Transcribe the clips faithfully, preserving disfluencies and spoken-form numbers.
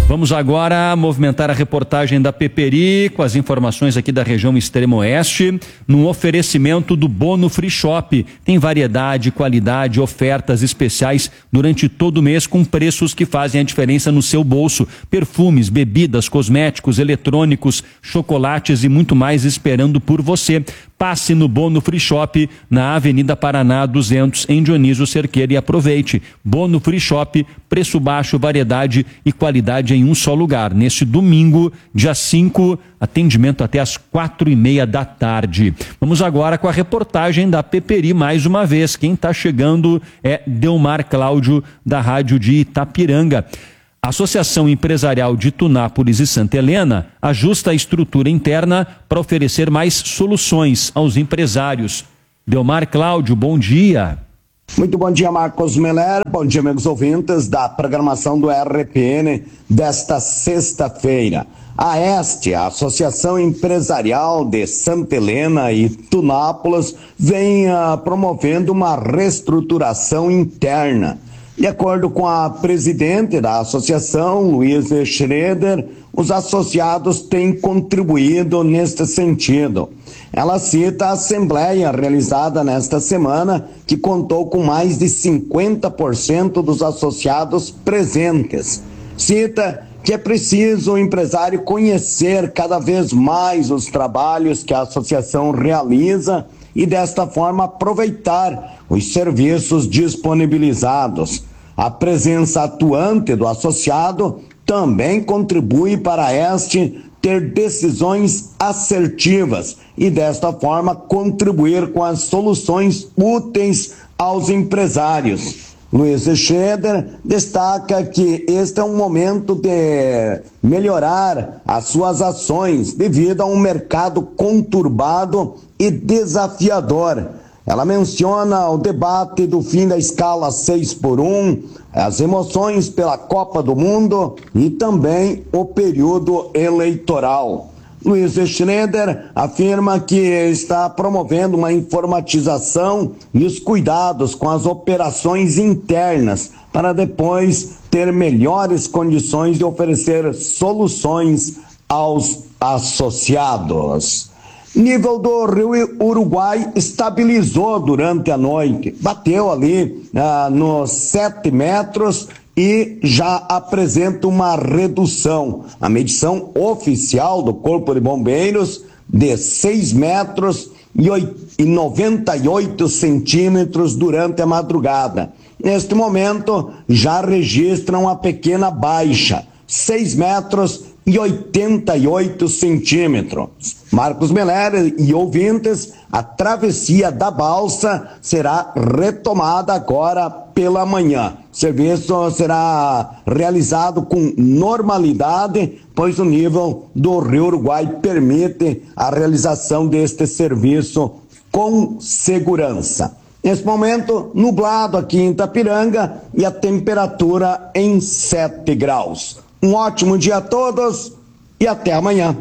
Vamos agora movimentar a reportagem da Peperi com as informações aqui da região extremo-oeste, num oferecimento do Bono Free Shop. Tem variedade, qualidade, ofertas especiais durante todo o mês com preços que fazem a diferença no seu bolso. Perfumes, bebidas, cosméticos, eletrônicos, chocolates e muito mais esperando por você. Passe no Bono Free Shop, na Avenida Paraná duzentos, em Dionísio Cerqueira, e aproveite. Bono Free Shop, preço baixo, variedade e qualidade em um só lugar. Neste domingo, dia cinco, atendimento até às quatro e meia da tarde. Vamos agora com a reportagem da Peperi mais uma vez. Quem está chegando é Delmar Cláudio, da Rádio de Itapiranga. A Associação Empresarial de Tunápolis e Santa Helena ajusta a estrutura interna para oferecer mais soluções aos empresários. Delmar Cláudio, bom dia. Muito bom dia, Marcos Meller. Bom dia, amigos ouvintes da programação do R P N desta sexta-feira. A ESTE, a Associação Empresarial de Santa Helena e Tunápolis, vem uh, promovendo uma reestruturação interna. De acordo com a presidente da associação, Luísa Schroeder, os associados têm contribuído neste sentido. Ela cita a assembleia realizada nesta semana, que contou com mais de cinquenta por cento dos associados presentes. Cita que é preciso o empresário conhecer cada vez mais os trabalhos que a associação realiza e desta forma aproveitar os serviços disponibilizados. A presença atuante do associado também contribui para este ter decisões assertivas e desta forma contribuir com as soluções úteis aos empresários. Luiz Schroeder destaca que este é um momento de melhorar as suas ações devido a um mercado conturbado e desafiador. Ela menciona o debate do fim da escala seis por um, as emoções pela Copa do Mundo e também o período eleitoral. Luiz Schroeder afirma que está promovendo uma informatização e os cuidados com as operações internas para depois ter melhores condições de oferecer soluções aos associados. Nível do Rio Uruguai estabilizou durante a noite, bateu ali ah, nos sete metros e já apresenta uma redução. A medição oficial do Corpo de Bombeiros de seis metros e noventa e oito centímetros durante a madrugada. Neste momento já registram uma pequena baixa, seis metros e oitenta e oito centímetros. Marcos Meller e ouvintes, a travessia da balsa será retomada agora pela manhã. O serviço será realizado com normalidade, pois o nível do Rio Uruguai permite a realização deste serviço com segurança. Nesse momento, nublado aqui em Itapiranga e a temperatura em sete graus. Um ótimo dia a todos e até amanhã.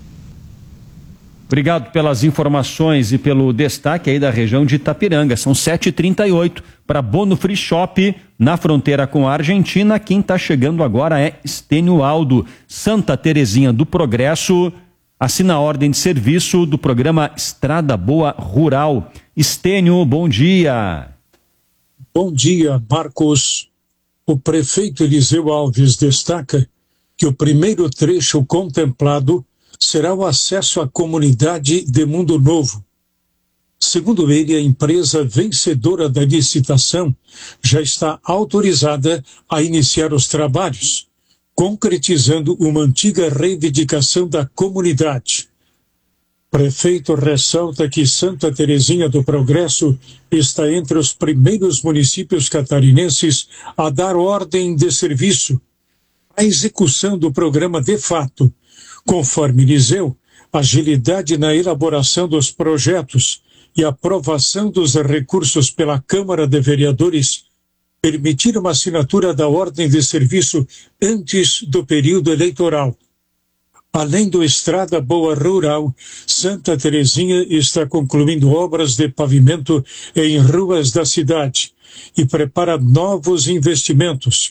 Obrigado pelas informações e pelo destaque aí da região de Itapiranga. São sete e trinta e oito para Bono Free Shop, na fronteira com a Argentina. Quem está chegando agora é Estênio Aldo. Santa Terezinha do Progresso assina a ordem de serviço do programa Estrada Boa Rural. Estênio, bom dia. Bom dia, Marcos. O prefeito Eliseu Alves destaca que o primeiro trecho contemplado será o acesso à comunidade de Mundo Novo. Segundo ele, a empresa vencedora da licitação já está autorizada a iniciar os trabalhos, concretizando uma antiga reivindicação da comunidade. O prefeito ressalta que Santa Terezinha do Progresso está entre os primeiros municípios catarinenses a dar ordem de serviço. A execução do programa de fato, conforme Eliseu, agilidade na elaboração dos projetos e aprovação dos recursos pela Câmara de Vereadores permitiram a assinatura da ordem de serviço antes do período eleitoral. Além do Estrada Boa Rural, Santa Terezinha está concluindo obras de pavimento em ruas da cidade e prepara novos investimentos,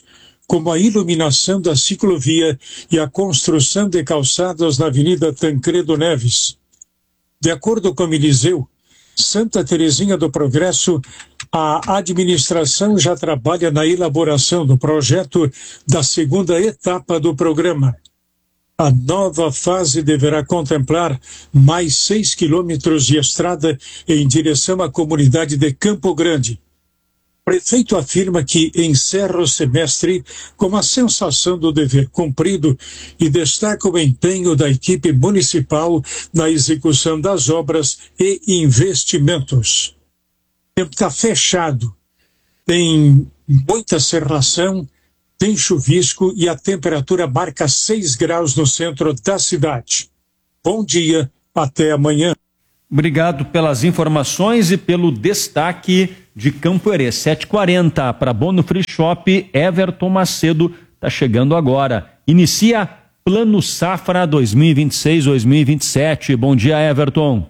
como a iluminação da ciclovia e a construção de calçadas na Avenida Tancredo Neves. De acordo com o Eliseu, Santa Terezinha do Progresso, a administração já trabalha na elaboração do projeto da segunda etapa do programa. A nova fase deverá contemplar mais seis quilômetros de estrada em direção à comunidade de Campo Grande. O prefeito afirma que encerra o semestre com a sensação do dever cumprido e destaca o empenho da equipe municipal na execução das obras e investimentos. O tempo está fechado, tem muita cerração, tem chuvisco e a temperatura marca seis graus no centro da cidade. Bom dia, até amanhã. Obrigado pelas informações e pelo destaque de Campo Herê. sete e quarenta para Bono Free Shop. Everton Macedo está chegando agora. Inicia Plano Safra dois mil e vinte e seis, dois mil e vinte e sete. Bom dia, Everton.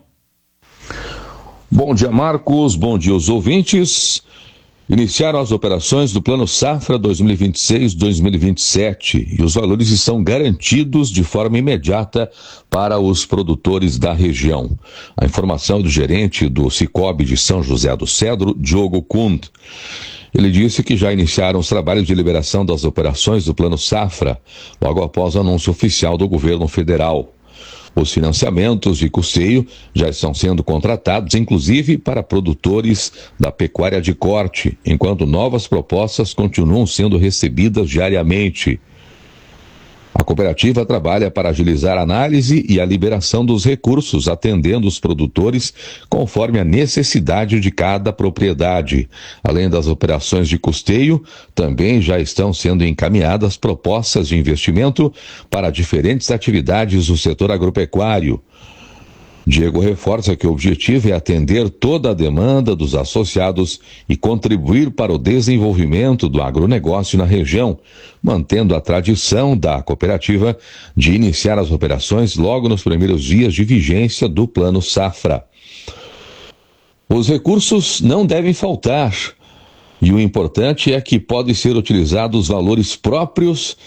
Bom dia, Marcos. Bom dia, os ouvintes. Iniciaram as operações do Plano Safra dois mil e vinte e seis, dois mil e vinte e sete e os valores estão garantidos de forma imediata para os produtores da região. A informação do gerente do Sicob de São José do Cedro, Diogo Kund. Ele disse que já iniciaram os trabalhos de liberação das operações do Plano Safra, logo após o anúncio oficial do governo federal. Os financiamentos de custeio já estão sendo contratados, inclusive para produtores da pecuária de corte, enquanto novas propostas continuam sendo recebidas diariamente. A cooperativa trabalha para agilizar a análise e a liberação dos recursos, atendendo os produtores conforme a necessidade de cada propriedade. Além das operações de custeio, também já estão sendo encaminhadas propostas de investimento para diferentes atividades do setor agropecuário. Diego reforça que o objetivo é atender toda a demanda dos associados e contribuir para o desenvolvimento do agronegócio na região, mantendo a tradição da cooperativa de iniciar as operações logo nos primeiros dias de vigência do Plano Safra. Os recursos não devem faltar, e o importante é que podem ser utilizados os valores próprios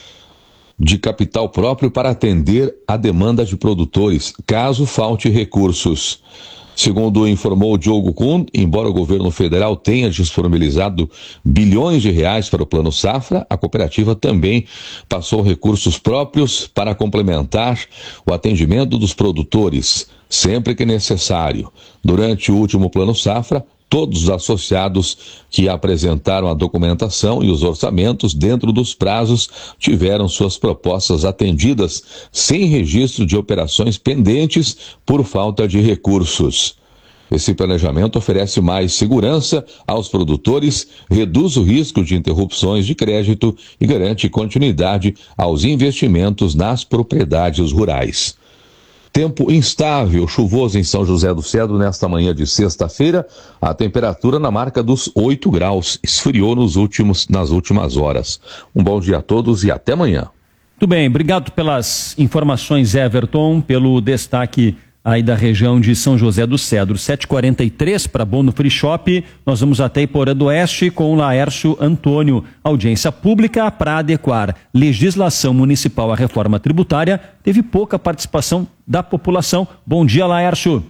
de capital próprio para atender a demanda de produtores, caso falte recursos. Segundo informou Diogo Kund, embora o governo federal tenha disponibilizado bilhões de reais para o Plano Safra, a cooperativa também passou recursos próprios para complementar o atendimento dos produtores, sempre que necessário. Durante o último Plano Safra, todos os associados que apresentaram a documentação e os orçamentos dentro dos prazos tiveram suas propostas atendidas sem registro de operações pendentes por falta de recursos. Esse planejamento oferece mais segurança aos produtores, reduz o risco de interrupções de crédito e garante continuidade aos investimentos nas propriedades rurais. Tempo instável, chuvoso em São José do Cedro nesta manhã de sexta-feira, a temperatura na marca dos oito graus, esfriou nos últimos, nas últimas horas. Um bom dia a todos e até amanhã. Muito bem, obrigado pelas informações, Everton, pelo destaque aí da região de São José do Cedro. sete e quarenta e três para Bono Free Shop, nós vamos até Iporã do Oeste com o Laércio Antônio. Audiência pública para adequar legislação municipal à reforma tributária teve pouca participação da população. Bom dia, Laércio.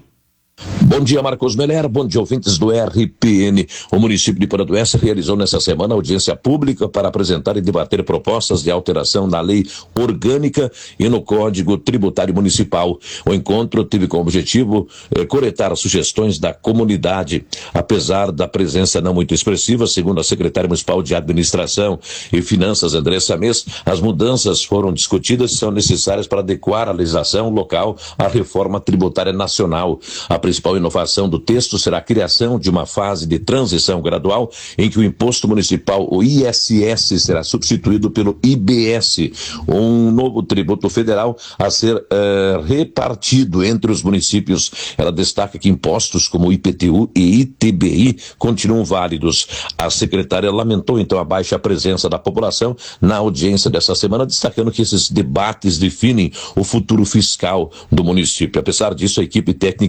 Bom dia, Marcos Meller, bom dia, ouvintes do R P N. O município de Iporã do Oeste realizou nesta semana audiência pública para apresentar e debater propostas de alteração na lei orgânica e no Código Tributário Municipal. O encontro teve como objetivo eh, coletar sugestões da comunidade. Apesar da presença não muito expressiva, segundo a secretária municipal de Administração e Finanças, Andressa Mês, as mudanças foram discutidas e são necessárias para adequar a legislação local à reforma tributária nacional. A A principal inovação do texto será a criação de uma fase de transição gradual em que o imposto municipal, o I S S, será substituído pelo I B S, um novo tributo federal a ser uh, repartido entre os municípios. Ela destaca que impostos como o I P T U e I T B I continuam válidos. A secretária lamentou então a baixa presença da população na audiência dessa semana, destacando que esses debates definem o futuro fiscal do município. Apesar disso, a equipe técnica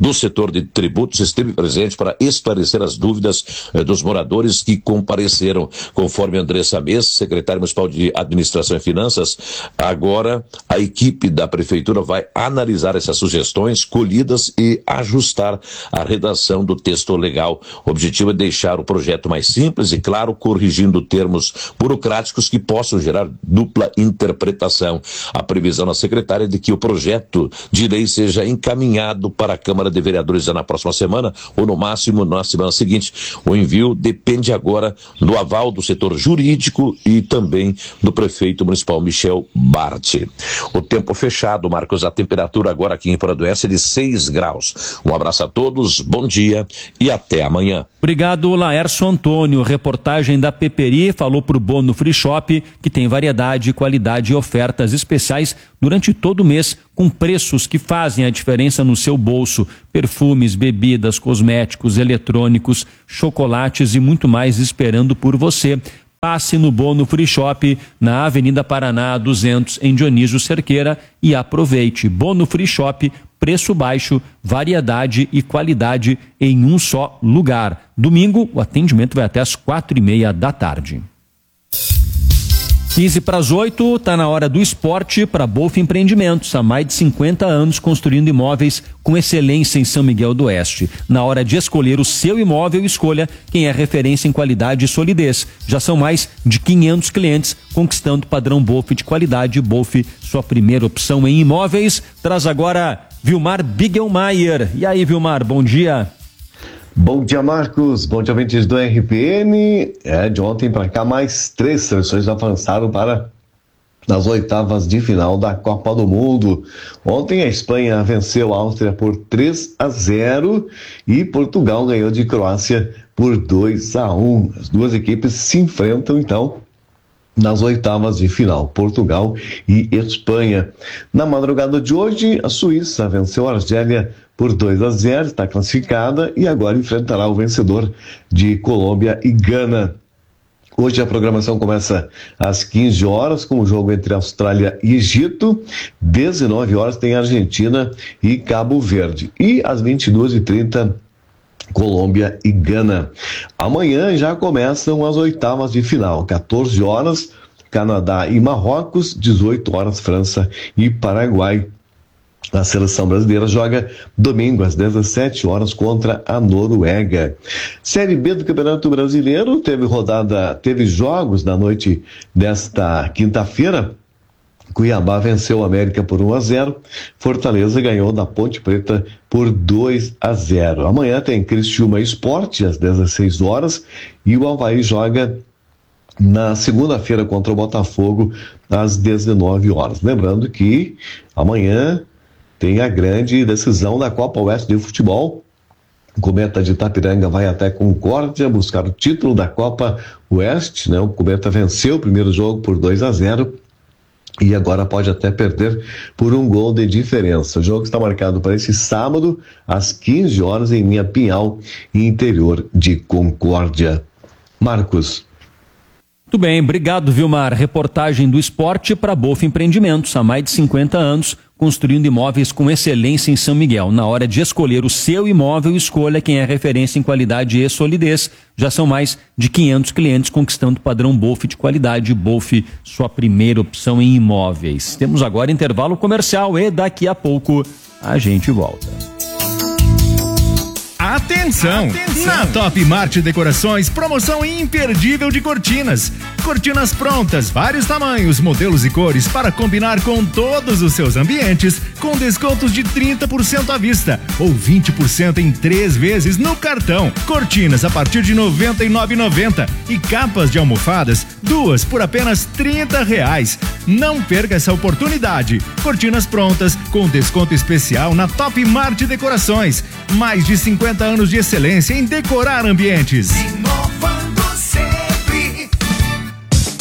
do setor de tributos esteve presente para esclarecer as dúvidas eh, dos moradores que compareceram. Conforme Andressa Mês, secretária municipal de Administração e Finanças, agora a equipe da prefeitura vai analisar essas sugestões colhidas e ajustar a redação do texto legal. O objetivo é deixar o projeto mais simples e claro, corrigindo termos burocráticos que possam gerar dupla interpretação. A previsão da secretária é de que o projeto de lei seja encaminhado para a Câmara de Vereadores na próxima semana ou no máximo na semana seguinte. O envio depende agora do aval do setor jurídico e também do prefeito municipal Michel Bart. O tempo fechado, Marcos, a temperatura agora aqui em Paraduense é de seis graus. Um abraço a todos, bom dia e até amanhã. Obrigado, Laércio Antônio. Reportagem da Peperi falou para o Bono Free Shop, que tem variedade, qualidade e ofertas especiais durante todo o mês, com preços que fazem a diferença no seu bolso. Perfumes, bebidas, cosméticos, eletrônicos, chocolates e muito mais esperando por você. Passe no Bono Free Shop, na Avenida Paraná duzentos, em Dionísio Cerqueira, e aproveite. Bono Free Shop, preço baixo, variedade e qualidade em um só lugar. Domingo, o atendimento vai até às quatro e meia da tarde. quinze para as oito, está na hora do esporte para Bolf Empreendimentos. Há mais de cinquenta anos construindo imóveis com excelência em São Miguel do Oeste. Na hora de escolher o seu imóvel, escolha quem é referência em qualidade e solidez. Já são mais de quinhentos clientes conquistando o padrão Bolf de qualidade. Bolf, sua primeira opção em imóveis. Traz agora Vilmar Bigelmaier. E aí, Vilmar, bom dia. Bom dia, Marcos. Bom dia, ouvintes do R P N. É, de ontem para cá, mais três seleções avançaram para as oitavas de final da Copa do Mundo. Ontem a Espanha venceu a Áustria por três a zero e Portugal ganhou de Croácia por dois a um. As duas equipes se enfrentam, então, nas oitavas de final, Portugal e Espanha. Na madrugada de hoje, a Suíça venceu a Argélia por dois a zero, está classificada e agora enfrentará o vencedor de Colômbia e Gana. Hoje a programação começa às quinze horas com o jogo entre Austrália e Egito. dezenove horas tem Argentina e Cabo Verde. E às vinte e duas e trinta, Colômbia e Gana. Amanhã já começam as oitavas de final. quatorze horas, Canadá e Marrocos. dezoito horas, França e Paraguai. A seleção brasileira joga domingo às dezessete horas contra a Noruega. Série B do Campeonato Brasileiro teve rodada, teve jogos na noite desta quinta-feira. Cuiabá venceu o América por um a zero. Fortaleza ganhou da Ponte Preta por dois a zero. Amanhã tem Criciúma Esporte às dezesseis horas e o Avaí joga na segunda-feira contra o Botafogo às dezenove horas. Lembrando que amanhã tem a grande decisão da Copa Oeste de Futebol. O Cometa de Itapiranga vai até Concórdia buscar o título da Copa Oeste, né? O Cometa venceu o primeiro jogo por dois a zero e agora pode até perder por um gol de diferença. O jogo está marcado para esse sábado, às quinze horas, em Minha Pinhal, interior de Concórdia. Marcos. Muito bem, obrigado, Vilmar. Reportagem do esporte para Bolf Empreendimentos. Há mais de cinquenta anos, construindo imóveis com excelência em São Miguel. Na hora de escolher o seu imóvel, escolha quem é referência em qualidade e solidez. Já são mais de quinhentos clientes conquistando o padrão Bolf de qualidade. Bolf, sua primeira opção em imóveis. Temos agora intervalo comercial e daqui a pouco a gente volta. Atenção! Atenção! Na Top Mart Decorações, promoção imperdível de cortinas. Cortinas prontas, vários tamanhos, modelos e cores para combinar com todos os seus ambientes, com descontos de trinta por cento à vista ou vinte por cento em três vezes no cartão. Cortinas a partir de noventa e nove reais e noventa centavos e capas de almofadas, duas por apenas trinta reais. Não perca essa oportunidade. Cortinas prontas com desconto especial na Top Mart Decorações. Mais de cinquenta anos de excelência em decorar ambientes. Inovando sempre.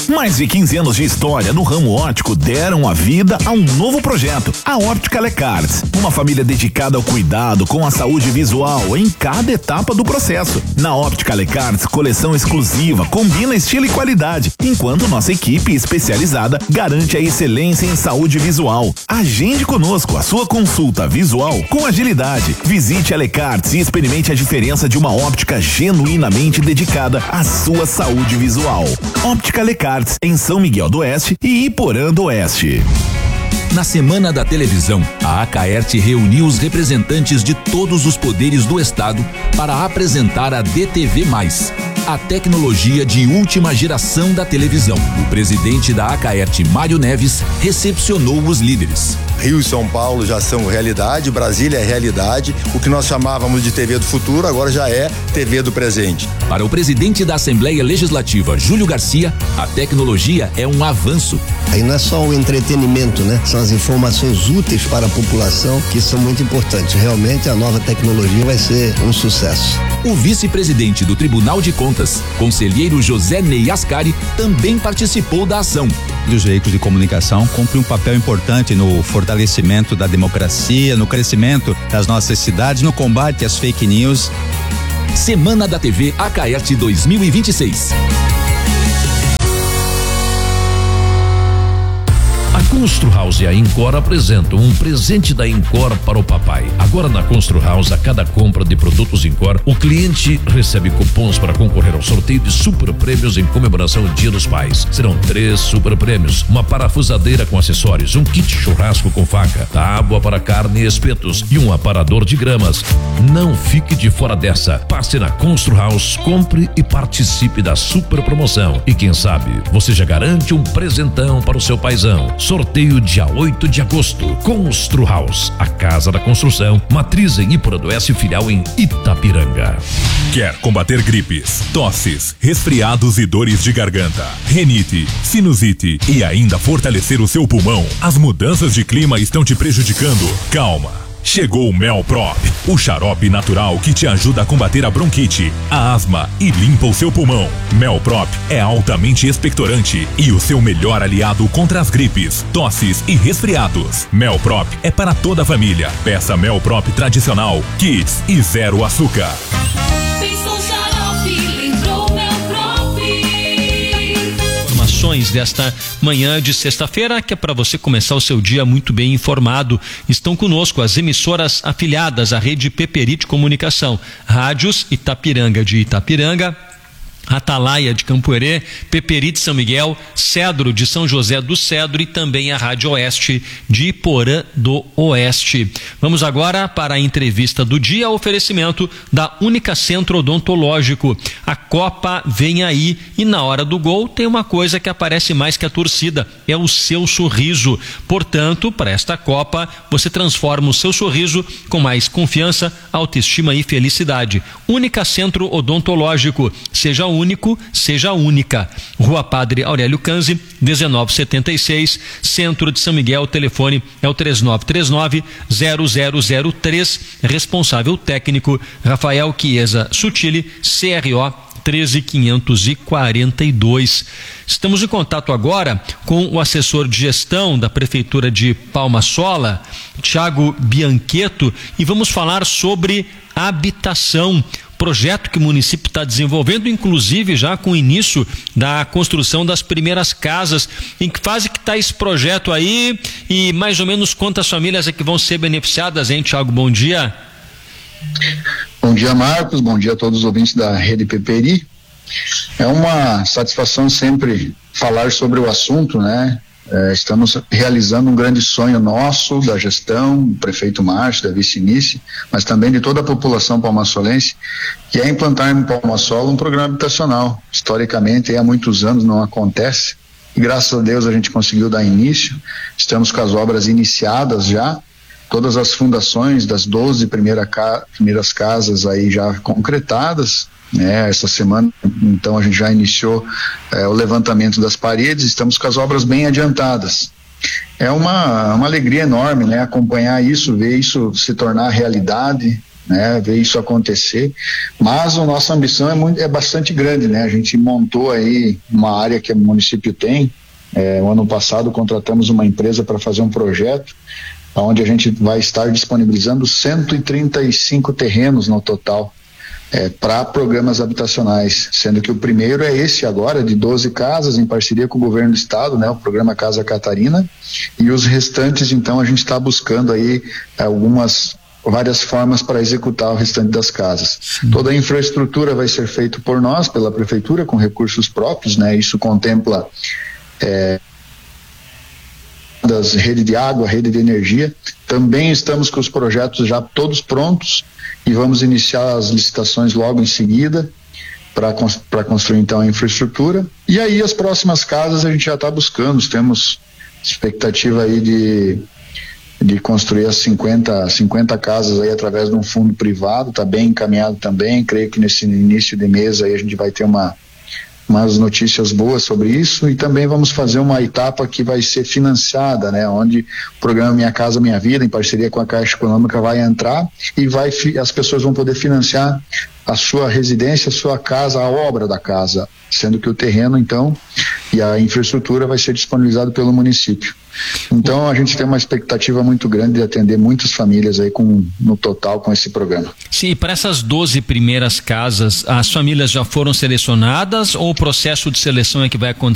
Mais de quinze anos de história no ramo óptico deram a vida a um novo projeto, a Óptica Lecarts. Uma família dedicada ao cuidado com a saúde visual em cada etapa do processo. Na Óptica Lecarts, coleção exclusiva, combina estilo e qualidade, enquanto nossa equipe especializada garante a excelência em saúde visual. Agende conosco a sua consulta visual com agilidade. Visite a Lecarts e experimente a diferença de uma óptica genuinamente dedicada à sua saúde visual. Óptica Lecarts, em São Miguel do Oeste e Iporã do Oeste. Na Semana da Televisão, a Acaerte reuniu os representantes de todos os poderes do Estado para apresentar a D T V mais, a tecnologia de última geração da televisão. O presidente da Acaerte, Mário Neves, recepcionou os líderes. Rio e São Paulo já são realidade, Brasília é realidade. O que nós chamávamos de T V do futuro agora já é T V do presente. Para o presidente da Assembleia Legislativa, Júlio Garcia, a tecnologia é um avanço. Aí não é só o entretenimento, né? São as informações úteis para a população que são muito importantes. Realmente a nova tecnologia vai ser um sucesso. O vice-presidente do Tribunal de Contas, conselheiro José Ney Ascari, também participou da ação. Os veículos de comunicação cumprem um papel importante no fortalecimento da democracia, no crescimento das nossas cidades, no combate às fake news. Semana da T V Acaerte dois mil e vinte e seis. A Constru House e a Incor apresentam um presente da Incor para o papai. Agora na Constru House, a cada compra de produtos Incor, o cliente recebe cupons para concorrer ao sorteio de super prêmios em comemoração ao Dia dos Pais. Serão três super prêmios, uma parafusadeira com acessórios, um kit churrasco com faca, tábua para carne e espetos e um aparador de gramas. Não fique de fora dessa. Passe na Constru House, compre e participe da super promoção. E quem sabe, você já garante um presentão para o seu paizão. Sorteio dia oito de agosto. Constru House, a casa da construção, matriz em Iporã do Oeste, filial em Itapiranga. Quer combater gripes, tosses, resfriados e dores de garganta, rinite, sinusite e ainda fortalecer o seu pulmão? As mudanças de clima estão te prejudicando? Calma! Chegou o Melprop, o xarope natural que te ajuda a combater a bronquite, a asma e limpa o seu pulmão. Melprop é altamente expectorante e o seu melhor aliado contra as gripes, tosses e resfriados. Melprop é para toda a família. Peça Melprop tradicional, Kids e zero açúcar. Desta manhã de sexta-feira, que é para você começar o seu dia muito bem informado. Estão conosco as emissoras afiliadas à rede Peperi de Comunicação, Rádios Itapiranga de Itapiranga, Atalaia de Campoerê, Peperi de São Miguel, Cedro de São José do Cedro e também a Rádio Oeste de Iporã do Oeste. Vamos agora para a entrevista do dia, oferecimento da Única Centro Odontológico. A Copa vem aí e na hora do gol tem uma coisa que aparece mais que a torcida, é o seu sorriso. Portanto, para esta Copa, você transforma o seu sorriso com mais confiança, autoestima e felicidade. Única Centro Odontológico, seja único, seja única. Rua Padre Aurélio Canzi, dezenove setenta e seis, Centro de São Miguel. O telefone é o três nove três nove, zero zero zero três. Responsável técnico Rafael Chiesa Sutili, C R O treze quinhentos e quarenta e dois. Estamos em contato agora com o assessor de gestão da Prefeitura de Palma Sola, Thiago Bianchetto, e vamos falar sobre habitação. Projeto que o município está desenvolvendo, inclusive já com o início da construção das primeiras casas. Em que fase que está esse projeto aí e mais ou menos quantas famílias é que vão ser beneficiadas, hein, Thiago? Bom dia. Bom dia, Marcos. Bom dia a todos os ouvintes da Rede Peperi. É uma satisfação sempre falar sobre o assunto, né? É, estamos realizando um grande sonho nosso, da gestão, do prefeito Márcio, da vice-nice, mas também de toda a população palmasolense, que é implantar em Palma Sola um programa habitacional. Historicamente, há muitos anos não acontece, e graças a Deus a gente conseguiu dar início. Estamos com as obras iniciadas já, todas as fundações das doze primeira ca- primeiras casas aí já concretadas. É, essa semana, então, a gente já iniciou é, o levantamento das paredes, estamos com as obras bem adiantadas. É uma, uma alegria enorme, né, acompanhar isso, ver isso se tornar realidade. né, ver isso acontecer, mas a nossa ambição é, muito, é bastante grande, né? A gente montou aí uma área que o município tem. É, o ano passado contratamos uma empresa para fazer um projeto onde a gente vai estar disponibilizando cento e trinta e cinco terrenos no total é, para programas habitacionais, sendo que o primeiro é esse agora, de doze casas, em parceria com o governo do estado, né, o programa Casa Catarina, e os restantes, então, a gente está buscando aí algumas várias formas para executar o restante das casas. Sim. Toda a infraestrutura vai ser feita por nós, pela prefeitura, com recursos próprios, né? Isso contempla é, das rede de água, rede de energia. Também estamos com os projetos já todos prontos e vamos iniciar as licitações logo em seguida para para construir então a infraestrutura. E aí as próximas casas a gente já está buscando, temos expectativa aí de de construir as cinquenta, cinquenta casas aí através de um fundo privado, está bem encaminhado também. Creio que nesse início de mês aí a gente vai ter uma umas notícias boas sobre isso, e também vamos fazer uma etapa que vai ser financiada, né, onde o programa Minha Casa Minha Vida, em parceria com a Caixa Econômica, vai entrar e vai, as pessoas vão poder financiar a sua residência, a sua casa, a obra da casa, sendo que o terreno, então, e a infraestrutura vai ser disponibilizado pelo município. Então a gente tem uma expectativa muito grande de atender muitas famílias aí com, no total com esse programa. Sim, para essas doze primeiras casas, as famílias já foram selecionadas ou o processo de seleção é que vai